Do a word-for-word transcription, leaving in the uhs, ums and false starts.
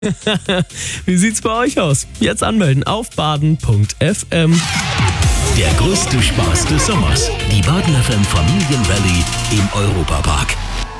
Wie sieht's bei euch aus? Jetzt anmelden auf baden punkt f m. Der größte Spaß des Sommers. Die Baden F M Familien Rallye im Europapark.